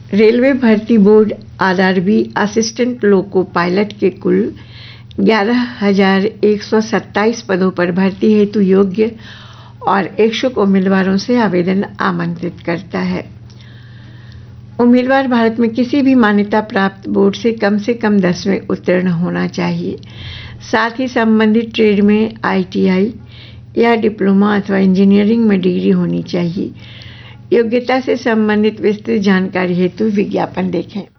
Railway भर्ती board RRB assistant loco pilot के कुल 11,127 पदों पर भर्ती हेतु योग्य और इच्छुक उम्मीदवारों से आवेदन आमंत्रित करता है। उम्मीदवार भारत में किसी भी मान्यता प्राप्त बोर्ड से कम 10वें उत्तीर्ण होना चाहिए। साथ ही संबंधित ट्रेड में आईटीआई या डिप्लोमा अथवा इंजीनियरिंग में डिग्री होनी चाहिए। योग्यता से संबंधित विस्तृत जानकारी हेतु विज्ञापन देखें।